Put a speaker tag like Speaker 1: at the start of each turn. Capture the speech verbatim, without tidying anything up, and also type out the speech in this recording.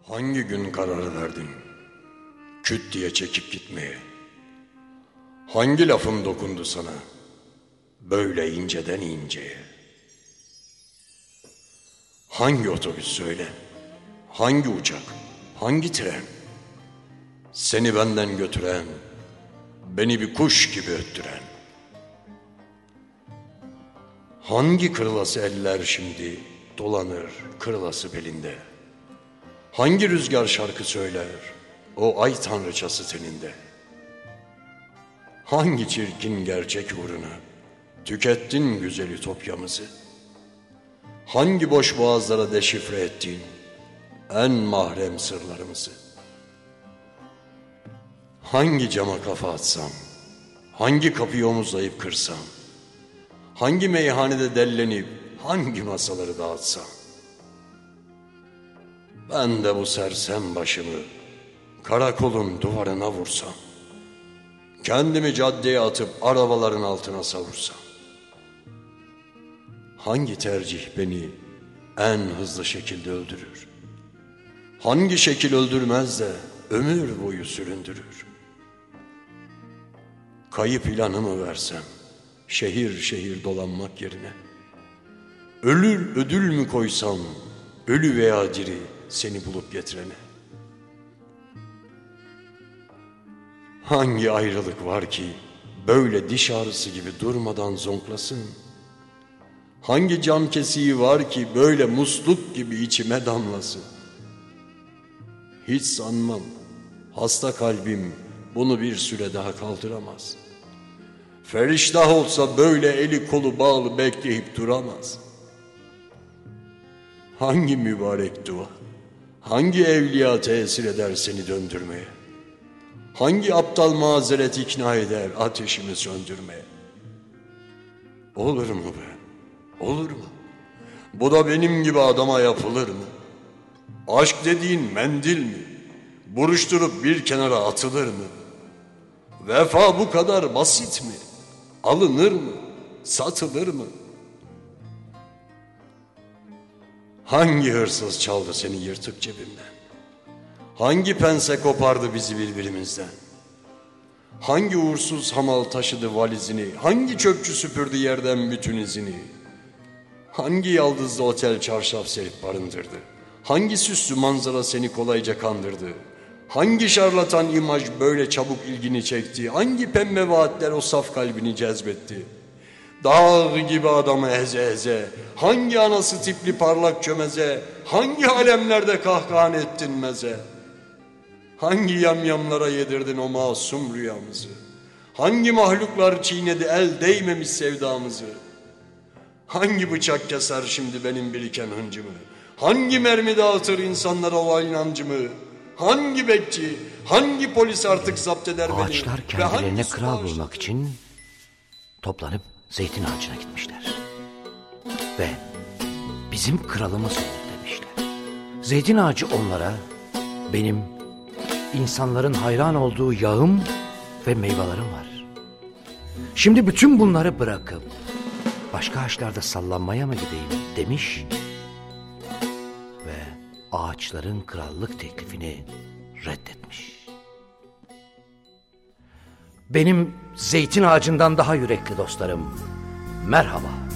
Speaker 1: Hangi gün karar verdin küt diye çekip gitmeye? Hangi lafım dokundu sana böyle inceden inceye? Hangi otobüs söyle, hangi uçak, hangi tren seni benden götüren, beni bir kuş gibi öttüren? Hangi kırılası eller şimdi dolanır kırılası belinde? Hangi rüzgar şarkı söyler o ay tanrıçası teninde? Hangi çirkin gerçek uğruna tükettin güzel ütopyamızı? Hangi boş boğazlara deşifre ettin en mahrem sırlarımızı? Hangi cama kafa atsam, hangi kapıyı omuzlayıp kırsam, hangi meyhanede dellenip hangi masaları dağıtsam, ben de bu sersem başımı karakolun duvarına vursam, kendimi caddeye atıp arabaların altına savursam, hangi tercih beni en hızlı şekilde öldürür? Hangi şekil öldürmez de ömür boyu süründürür? Kayıp ilanımı versem şehir şehir dolanmak yerine, ölür ödül mü koysam ölü veya diri seni bulup getirene? Hangi ayrılık var ki böyle diş ağrısı gibi durmadan zonklasın? Hangi cam kesiği var ki böyle musluk gibi içime damlasın? Hiç sanmam hasta kalbim bunu bir süre daha kaldıramaz. Feriştah olsa böyle eli kolu bağlı bekleyip duramaz. Hangi mübarek dua, hangi evliya tesir eder seni döndürmeye? Hangi aptal mazeret ikna eder ateşimi söndürmeye? Olur mu be? Olur mu? Bu da benim gibi adama yapılır mı? Aşk dediğin mendil mi? Buruşturup bir kenara atılır mı? Vefa bu kadar basit mi? Alınır mı? Satılır mı? Hangi hırsız çaldı seni yırtık cebimden? Hangi pense kopardı bizi birbirimizden? Hangi uğursuz hamal taşıdı valizini? Hangi çöpçü süpürdü yerden bütün izini? Hangi yaldızlı otel çarşaf serip barındırdı? Hangi süslü manzara seni kolayca kandırdı? Hangi şarlatan imaj böyle çabuk ilgini çekti? Hangi pembe vaatler o saf kalbini cezbetti? Dağ gibi adamı eze eze, hangi anası tipli parlak çömeze, hangi alemlerde kahkahan ettin meze? Hangi yamyamlara yedirdin o masum rüyamızı? Hangi mahluklar çiğnedi el değmemiş sevdamızı? Hangi bıçak keser şimdi benim biriken hıncımı? Hangi mermi dağıtır insanlara o inancımı? Hangi bekçi, hangi polis artık zapt eder beni?
Speaker 2: Ağaçlar kendilerine kral bulmak için toplanıp zeytin ağacına gitmişler. Ve bizim kralımız olur demişler. Zeytin ağacı onlara benim insanların hayran olduğu yağım ve meyvelerim var. Şimdi bütün bunları bırakıp başka ağaçlarda sallanmaya mı gideyim demiş ve ağaçların krallık teklifini reddetmiş. Benim zeytin ağacından daha yürekli dostlarım, merhaba.